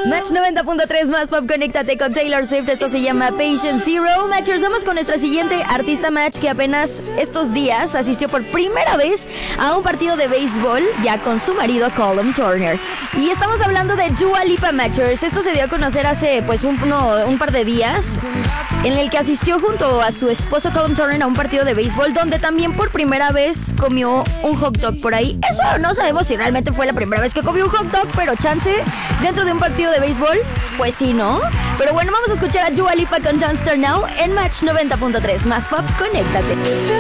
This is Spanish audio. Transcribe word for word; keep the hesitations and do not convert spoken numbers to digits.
Match noventa punto tres más pop, conéctate con Taylor Swift. Esto se llama Patient Zero. Matchers, vamos con nuestra siguiente artista Match, que apenas estos días asistió por primera vez a un partido de béisbol ya con su marido Colum Turner. Y estamos hablando de Dua Lipa, Matchers. Esto se dio a conocer hace pues un, no, un par de días, en el que asistió junto a su esposo Colum Turner a un partido de béisbol, donde también por primera vez comió un hot dog por ahí. Eso no sabemos si realmente fue la primera vez que comió un hot dog, pero chance dentro de un partido de béisbol, pues sí, ¿no? Pero bueno, vamos a escuchar a Dua Lipa con Don't Start Now en Match noventa punto tres más pop, conéctate.